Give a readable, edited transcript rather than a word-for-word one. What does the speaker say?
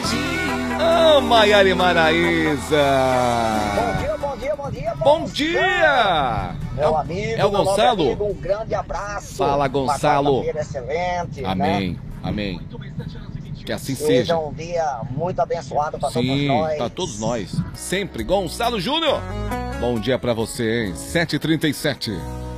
Ah, Maiara e Maraísa. Bom dia. Meu amigo, é o Gonçalo? Amigo, um grande abraço. Fala, Gonçalo. Excelente. Amém, né? amém. Que assim seja. seja. Um dia muito abençoado para todos Sim, nós. para todos nós. Sempre. Gonçalo Júnior. Bom dia para você, hein? 7h37.